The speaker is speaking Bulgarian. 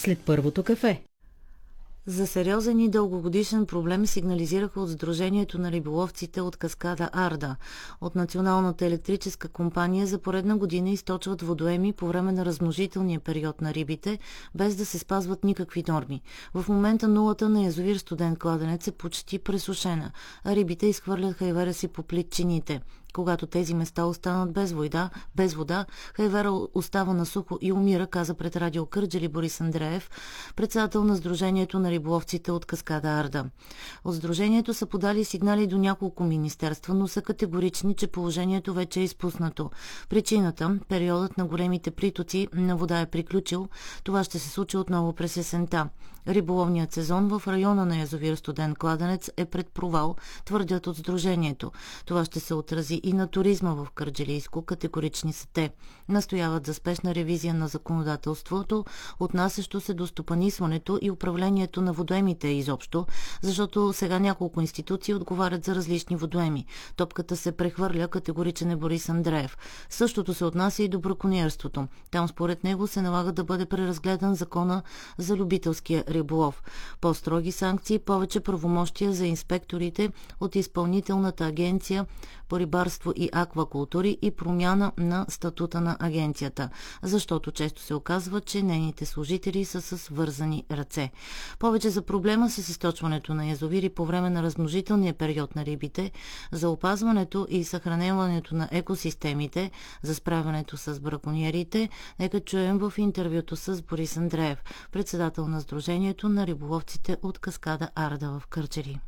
след първото кафе. За сериозен и дългогодишен проблем сигнализираха от Сдружението на риболовците от каскада Арда. От Националната електрическа компания за поредна година източват водоеми по време на размножителния период на рибите, без да се спазват никакви норми. В момента нулата на язовир Студен кладенец е почти пресушена, а рибите изхвърлят хайвера си по плитчините. Когато тези места останат без вода, хайвера остава на сухо и умира, каза пред Радио Кърджали Борис Андреев, председател на Сдружението на риболовците от каскада Арда. От Сдружението са подали сигнали до няколко министерства, но са категорични, че положението вече е изпуснато. Причината – периодът на големите притоци на вода е приключил. Това ще се случи отново през есента. Риболовният сезон в района на язовир Студен кладенец е пред провал, твърдят от Сдружението. Това ще се отрази и на туризма в Кърджалийско, категорични са те. Настояват за спешна ревизия на законодателството, отнасящо се до стопанисването и управлението на водоемите изобщо, защото сега няколко институции отговарят за различни водоеми. Топката се прехвърля, категоричен е Борис Андреев. Същото се отнася и до бракониерството. Там според него се налага да бъде преразгледан закона за любителския риболов. По-строги санкции, повече правомощия за инспекторите от Изпълнителната агенция по рибарство и аквакултури и промяна на статута на агенцията, защото често се оказва, че нейните служители са с вързани ръце. Повече за проблема с източването на язовири по време на размножителния период на рибите, за опазването и съхраняването на екосистемите, за справянето с бракониерите, нека чуем в интервюто с Борис Андреев, председател на Сдружението на риболовците от каскада Арда в Кърджали.